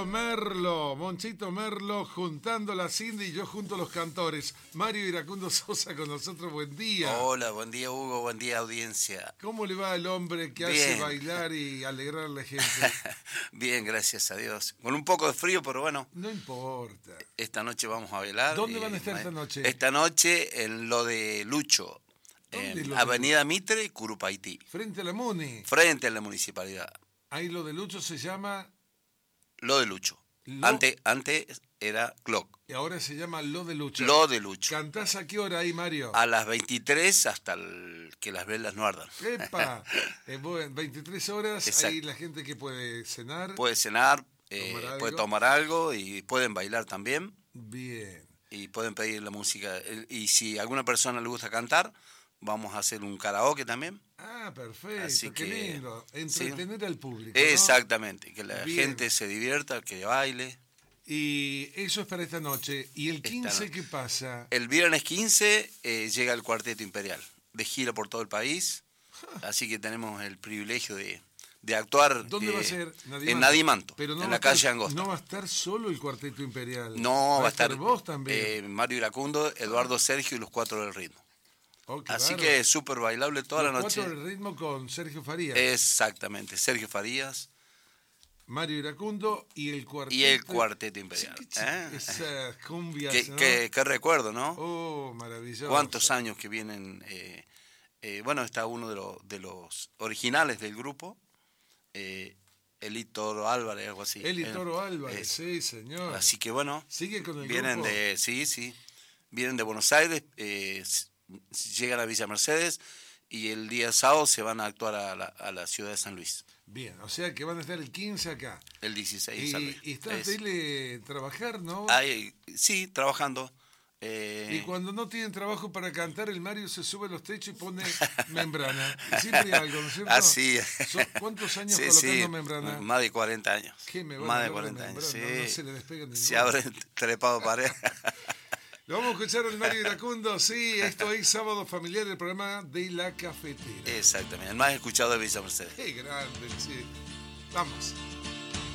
Merlo, Monchito Merlo juntando la Cindy y yo junto a los cantores. Mario Iracundo Sosa con nosotros, buen día. Hola, buen día Hugo, buen día audiencia. ¿Cómo le va al hombre que hace bailar y alegrar a la gente? Bien, gracias a Dios. Con un poco de frío, pero bueno. No importa. Esta noche vamos a bailar. ¿Dónde van a estar esta noche? Esta noche en lo de Lucho, en Avenida Mitre y Curupaití. Frente a la Muni. Frente a la municipalidad. Ahí lo de Lucho se llama... Lo de Lucho. Antes era Clock. Y ahora se llama Lo de Lucho. Lo de Lucho. ¿Cantás a qué hora ahí, Mario? A las 23 hasta que las velas no ardan. ¡Epa! 23 horas, Exacto. ahí la gente que puede cenar. Puede cenar, puede tomar algo y pueden bailar también. Bien. Y pueden pedir la música. Y si a alguna persona le gusta cantar, vamos a hacer un karaoke también. Ah, perfecto, así qué que, lindo. Entretener al público, exactamente, ¿no? Que la Bien. gente se divierta, que baile. Y eso es para esta noche. ¿Y el 15 qué pasa? El viernes 15 llega el Cuarteto Imperial, de gira por todo el país. Así que tenemos el privilegio de actuar. ¿Dónde va a ser? En Nadimanto, pero no en la calle Angosta. No va a estar solo el Cuarteto Imperial. No, va a estar vos también. Mario Iracundo, Eduardo Sergio y los Cuatro del Ritmo. Oh, así que es súper bailable toda la noche. Los Cuatro del Ritmo con Sergio Farías. Exactamente, Sergio Farías. Mario Iracundo y el Cuarteto. Y el Cuarteto Imperial. Esas cumbias, ¿no? Qué recuerdo, ¿no? Oh, maravilloso. ¿Cuántos años que vienen? Bueno, está uno de los originales del grupo, Eli Toro Álvarez, algo así. Eli Toro Álvarez, sí, señor. Así que bueno, ¿sigue con el vienen grupo? Sí, vienen de Buenos Aires, llegan a Villa Mercedes y el día sábado se van a actuar a la ciudad de San Luis. Bien, o sea que van a estar el 15 acá. El 16 en San Luis. Y estás de trabajar, ¿no? Sí, trabajando. Y cuando no tienen trabajo para cantar, el Mario se sube a los techos y pone membrana. Siempre hay algo, ¿no es cierto? Así. ¿Cuántos años colocando membrana? Más de 40 años. ¿Qué me va Más a de 40 años, sí. No se le despega ninguno. Se abren trepado pared. Lo vamos a escuchar al Mario Iracundo, sí, esto es Sábado Familiar, el programa de La Cafetera. Exactamente, el más escuchado de Villa Mercedes. Qué grande, sí. Vamos.